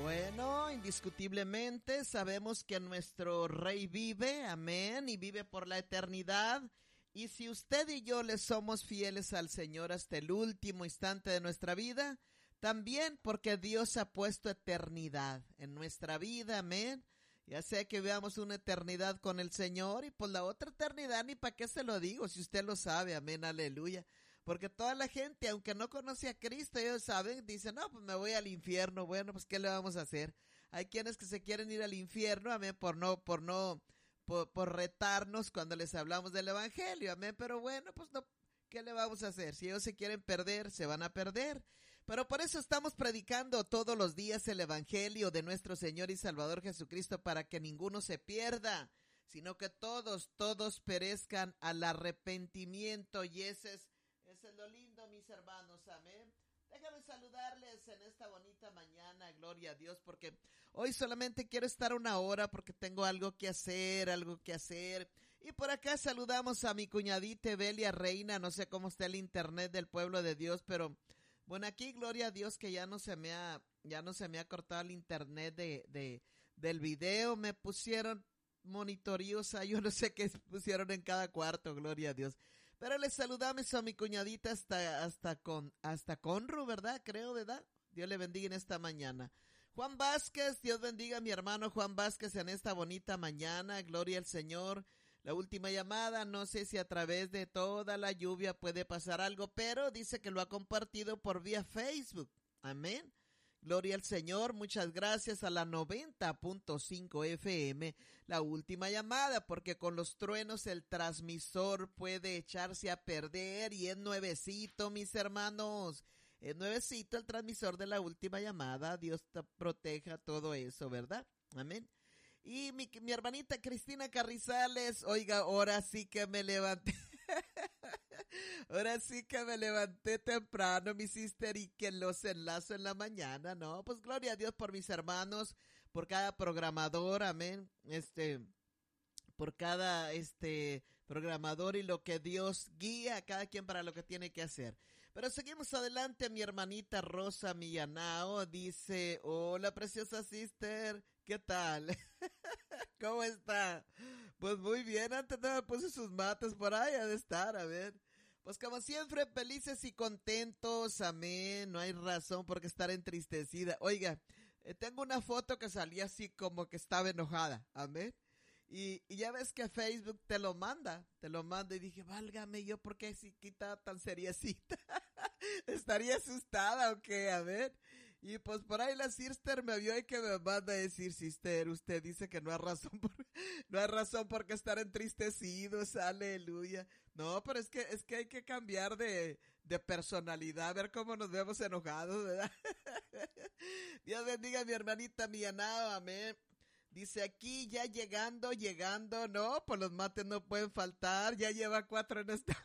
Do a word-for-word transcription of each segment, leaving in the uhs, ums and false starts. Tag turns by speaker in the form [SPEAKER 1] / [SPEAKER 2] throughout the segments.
[SPEAKER 1] Bueno, indiscutiblemente sabemos que nuestro Rey vive, amén, y vive por la eternidad. Y si usted y yo le somos fieles al Señor hasta el último instante de nuestra vida, también porque Dios ha puesto eternidad en nuestra vida, amén. Ya sea que veamos una eternidad con el Señor y pues la otra eternidad ni para qué se lo digo, si usted lo sabe, amén, aleluya. Porque toda la gente, aunque no conoce a Cristo, ellos saben, dicen, no, pues me voy al infierno. Bueno, pues ¿qué le vamos a hacer? Hay quienes que se quieren ir al infierno, amén, por no, por no, por, por retarnos cuando les hablamos del evangelio, amén. Pero bueno, pues no, ¿qué le vamos a hacer? Si ellos se quieren perder, se van a perder. Pero por eso estamos predicando todos los días el evangelio de nuestro Señor y Salvador Jesucristo, para que ninguno se pierda, sino que todos, todos perezcan al arrepentimiento. Y ese es, ese es lo lindo, mis hermanos, amén. Déjame saludarles en esta bonita mañana, gloria a Dios, porque hoy solamente quiero estar una hora porque tengo algo que hacer, algo que hacer. Y por acá saludamos a mi cuñadita Belia Reina, no sé cómo está el internet del pueblo de Dios, pero bueno, aquí gloria a Dios que ya no se me ha, ya no se me ha cortado el internet de, de, del video. Me pusieron monitoreos, yo no sé qué pusieron en cada cuarto, gloria a Dios. Pero les saludamos a mi cuñadita hasta, hasta con, hasta Conru, ¿verdad? Creo, ¿verdad? Dios le bendiga en esta mañana. Juan Vázquez, Dios bendiga a mi hermano Juan Vázquez en esta bonita mañana, gloria al Señor. La última llamada, no sé si a través de toda la lluvia puede pasar algo, pero dice que lo ha compartido por vía Facebook. Amén. Gloria al Señor, muchas gracias a la noventa punto cinco F M, la última llamada, porque con los truenos el transmisor puede echarse a perder y es nuevecito, mis hermanos, es nuevecito el transmisor de la última llamada. Dios te proteja todo eso, ¿verdad? Amén. Y mi, mi hermanita Cristina Carrizales, oiga, ahora sí que me levanté. Ahora sí que me levanté temprano, mi sister, y que los enlazo en la mañana, ¿no? Pues gloria a Dios por mis hermanos, por cada programador, amén, este, por cada, este, programador y lo que Dios guía a cada quien para lo que tiene que hacer. Pero seguimos adelante, mi hermanita Rosa Millanao dice, hola preciosa sister, ¿qué tal? ¿Cómo está? Pues muy bien, antes no me puse sus mates por ahí, ha de estar, a ver. Pues como siempre, felices y contentos, amén, no hay razón por qué estar entristecida. Oiga, eh, tengo una foto que salía así como que estaba enojada, amén. Y, y ya ves que Facebook te lo manda, te lo manda y dije, válgame, yo por qué si quita tan seriecita, estaría asustada o qué, a ver. Y pues por ahí la sister me vio y que me manda a decir, sister, usted dice que no hay razón por, no hay razón por qué estar entristecidos, aleluya. No, pero es que, es que hay que cambiar de, de personalidad, a ver cómo nos vemos enojados, ¿verdad? Dios bendiga a mi hermanita Mianao, amén. Dice aquí, ya llegando, llegando, no, pues los mates no pueden faltar, ya lleva cuatro en esta,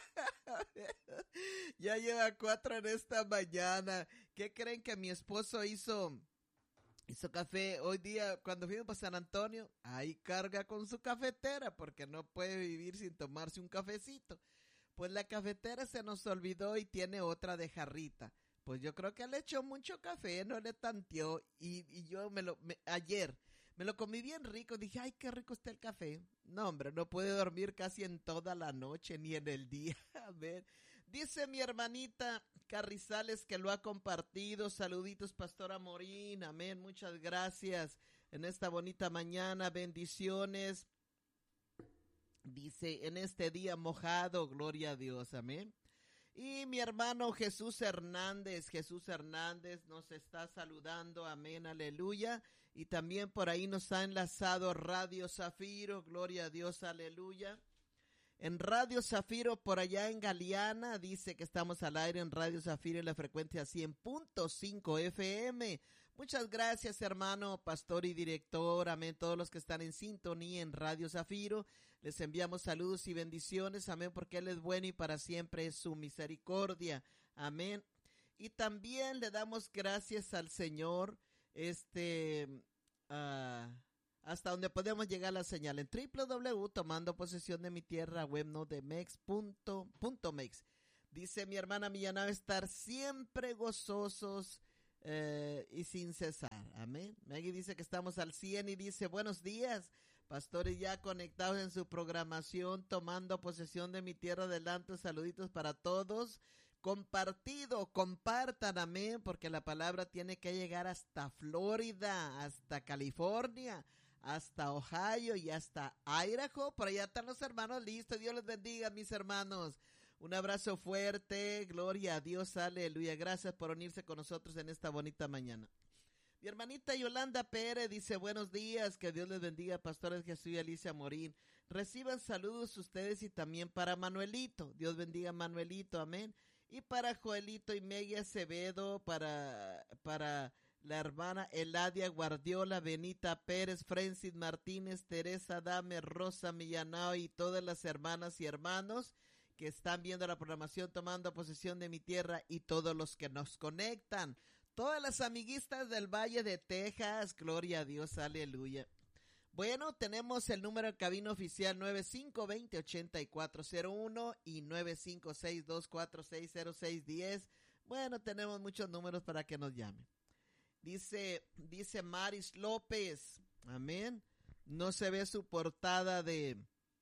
[SPEAKER 1] ya lleva cuatro en esta mañana. ¿Qué creen que mi esposo hizo? Hizo café hoy día cuando fuimos para San Antonio, ahí carga con su cafetera porque no puede vivir sin tomarse un cafecito. Pues la cafetera se nos olvidó y tiene otra de jarrita. Pues yo creo que le echó mucho café, no le tanteó y, y yo me lo, me, ayer me lo comí bien rico, dije, ay, qué rico está el café. No, hombre, no pude dormir casi en toda la noche ni en el día. A ver, dice mi hermanita Carrizales que lo ha compartido. Saluditos, Pastora Morín, amén, muchas gracias en esta bonita mañana, bendiciones. Dice, en este día mojado, gloria a Dios, amén. Y mi hermano Jesús Hernández, Jesús Hernández nos está saludando, amén, aleluya. Y también por ahí nos ha enlazado Radio Zafiro, gloria a Dios, aleluya. En Radio Zafiro, por allá en Galeana, dice que estamos al aire en Radio Zafiro en la frecuencia cien punto cinco F M. Muchas gracias, hermano, pastor y director, amén, todos los que están en sintonía en Radio Zafiro. Les enviamos saludos y bendiciones, amén, porque Él es bueno y para siempre es su misericordia, amén. Y también le damos gracias al Señor, este... Uh, hasta donde podemos llegar la señal en doble u doble u doble u punto tomando posesión de mi tierra web no de mex punto mex. Dice mi hermana Millanao estar siempre gozosos eh, y sin cesar. Amén. Maggie dice que estamos al cien y dice, buenos días, pastores ya conectados en su programación, tomando posesión de mi tierra adelante, saluditos para todos. Compartido, compartan, amén, porque la palabra tiene que llegar hasta Florida, hasta California, hasta Ohio y hasta Idaho. Por allá están los hermanos listos. Dios les bendiga, mis hermanos. Un abrazo fuerte, gloria a Dios, aleluya. Gracias por unirse con nosotros en esta bonita mañana. Mi hermanita Yolanda Pérez dice, buenos días, que Dios les bendiga, pastores Jesús y Alicia Morín. Reciban saludos ustedes y también para Manuelito. Dios bendiga a Manuelito, amén. Y para Joelito y Meggy Acevedo, para, para la hermana Eladia Guardiola, Benita Pérez, Francis Martínez, Teresa Dame, Rosa Millanao y todas las hermanas y hermanos que están viendo la programación tomando posesión de mi tierra y todos los que nos conectan. Todas las amiguitas del Valle de Texas, gloria a Dios, aleluya. Bueno, tenemos el número de cabina oficial nueve cinco dos cero, ocho cuatro cero uno y nueve cinco seis, dos cuatro seis, cero seis uno cero. Bueno, tenemos muchos números para que nos llamen. Dice, dice Maris López, amén. No se ve su portada de,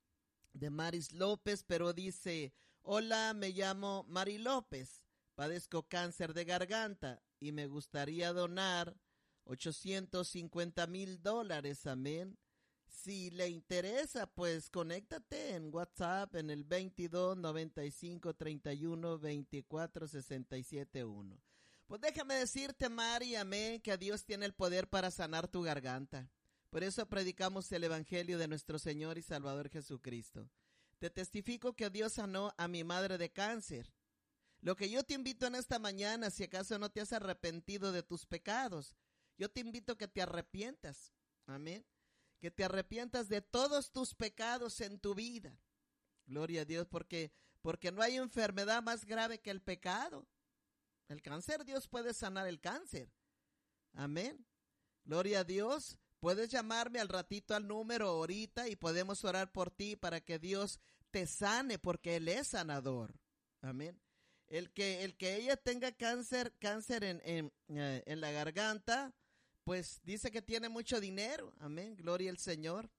[SPEAKER 1] de Maris López, pero dice, hola, me llamo Mari López, padezco cáncer de garganta y me gustaría donar ochocientos cincuenta mil dólares, amén. Si le interesa, pues conéctate en WhatsApp en el veintidós, noventa y cinco, treinta y uno, veinticuatro, sesenta y siete, uno. Pues déjame decirte, Mari, amén, que Dios tiene el poder para sanar tu garganta. Por eso predicamos el evangelio de nuestro Señor y Salvador Jesucristo. Te testifico que Dios sanó a mi madre de cáncer. Lo que yo te invito en esta mañana, si acaso no te has arrepentido de tus pecados, yo te invito a que te arrepientas, amén, que te arrepientas de todos tus pecados en tu vida. Gloria a Dios, porque, porque no hay enfermedad más grave que el pecado. El cáncer, Dios puede sanar el cáncer, amén. Gloria a Dios, puedes llamarme al ratito al número ahorita y podemos orar por ti para que Dios te sane, porque Él es sanador, amén. El que, el que ella tenga cáncer, cáncer en, en, eh, en la garganta, pues dice que tiene mucho dinero, amén, gloria al Señor,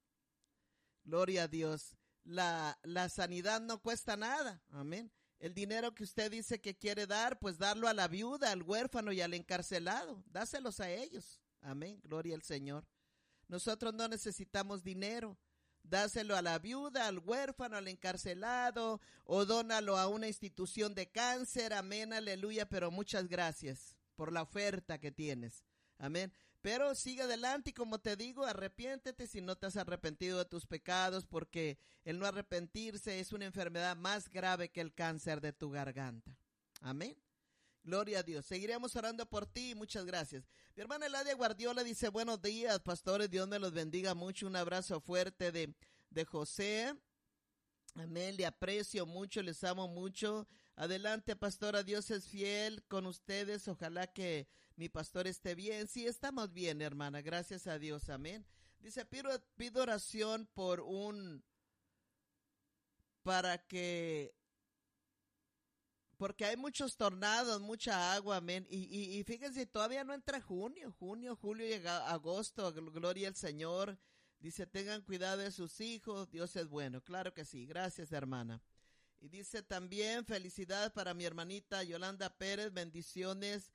[SPEAKER 1] gloria a Dios. La, la sanidad no cuesta nada, amén. El dinero que usted dice que quiere dar, pues darlo a la viuda, al huérfano y al encarcelado, dáselos a ellos, amén, gloria al Señor. Nosotros no necesitamos dinero. Dáselo a la viuda, al huérfano, al encarcelado, o dónalo a una institución de cáncer, amén, aleluya, pero muchas gracias por la oferta que tienes, amén. Pero sigue adelante y como te digo, arrepiéntete si no te has arrepentido de tus pecados, porque el no arrepentirse es una enfermedad más grave que el cáncer de tu garganta, amén. Gloria a Dios. Seguiremos orando por ti. Muchas gracias. Mi hermana Eladia Guardiola dice, buenos días, pastores. Dios me los bendiga mucho. Un abrazo fuerte de, de José. Amén. Le aprecio mucho, les amo mucho. Adelante, pastora. Dios es fiel con ustedes. Ojalá que mi pastor esté bien. Sí, estamos bien, hermana. Gracias a Dios. Amén. Dice, pido, pido oración por un, para que, porque hay muchos tornados, mucha agua, amén, y, y, y fíjense, todavía no entra junio, junio, julio y agosto, gloria al Señor. Dice, tengan cuidado de sus hijos, Dios es bueno. Claro que sí, gracias, hermana. Y dice también, felicidades para mi hermanita Yolanda Pérez, bendiciones.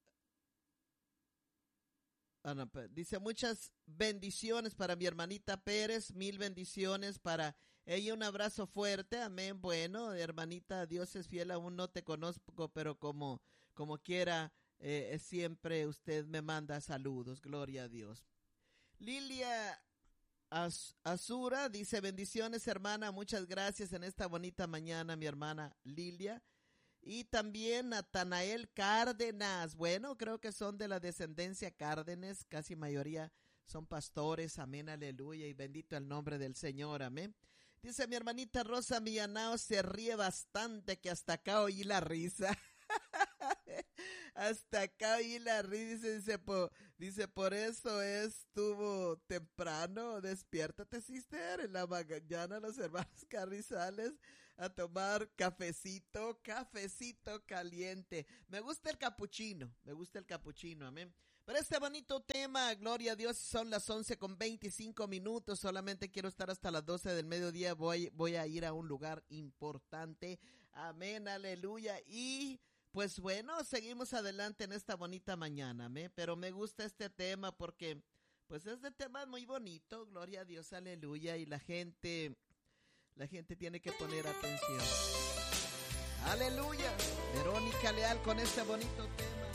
[SPEAKER 1] Ah, no, dice, muchas bendiciones para mi hermanita Pérez, mil bendiciones para ella, un abrazo fuerte, amén. Bueno, hermanita, Dios es fiel, aún no te conozco, pero como, como quiera, eh, siempre usted me manda saludos, gloria a Dios. Lilia Az- Azura dice, bendiciones, hermana, muchas gracias en esta bonita mañana, mi hermana Lilia. Y también Natanael Cárdenas, bueno, creo que son de la descendencia Cárdenas, casi mayoría son pastores, amén, aleluya, y bendito el nombre del Señor, amén. Dice mi hermanita Rosa Millanao, se ríe bastante, que hasta acá oí la risa. Hasta acá oí la risa, dice, por, dice, por eso estuvo temprano, despiértate, sister, en la mañana los hermanos Carrizales a tomar cafecito, cafecito caliente. Me gusta el capuchino, me gusta el capuchino, amén. Pero este bonito tema, gloria a Dios, son las once con veinticinco minutos, solamente quiero estar hasta las doce del mediodía, voy, voy a ir a un lugar importante, amén, aleluya, y pues bueno, seguimos adelante en esta bonita mañana, amén, pero me gusta este tema porque pues este tema es muy bonito, gloria a Dios, aleluya, y la gente, la gente tiene que poner atención, aleluya, Verónica Leal con este bonito tema.